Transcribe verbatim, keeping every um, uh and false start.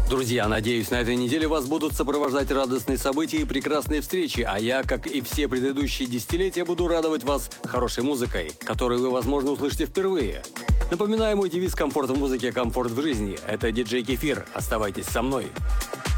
Друзья, надеюсь, на этой неделе вас будут сопровождать радостные события и прекрасные встречи, а я, как и все предыдущие десятилетия, буду радовать вас хорошей музыкой, которую вы, возможно, услышите впервые. Напоминаю, мой девиз «Комфорт в музыке, комфорт в жизни». Это диджей Кефир. Оставайтесь со мной.